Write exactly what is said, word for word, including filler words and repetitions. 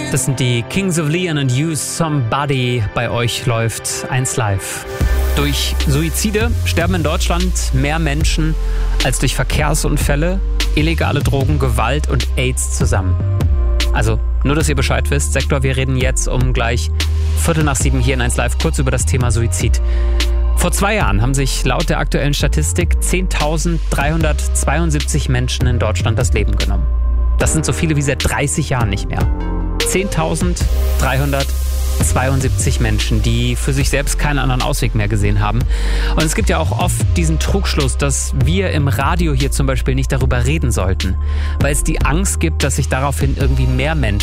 Das sind die Kings of Leon und You Somebody. Bei euch läuft eins live. Durch Suizide sterben in Deutschland mehr Menschen als durch Verkehrsunfälle, illegale Drogen, Gewalt und AIDS zusammen. Also, nur, dass ihr Bescheid wisst, Sektor, wir reden jetzt um gleich Viertel nach sieben hier in eins live kurz über das Thema Suizid. Vor zwei Jahren haben sich laut der aktuellen Statistik zehntausenddreihundertzweiundsiebzig Menschen in Deutschland das Leben genommen. Das sind so viele wie seit dreißig Jahren nicht mehr. zehntausenddreihundertzweiundsiebzig Menschen, die für sich selbst keinen anderen Ausweg mehr gesehen haben. Und es gibt ja auch oft diesen Trugschluss, dass wir im Radio hier zum Beispiel nicht darüber reden sollten, weil es die Angst gibt, dass sich daraufhin irgendwie mehr Menschen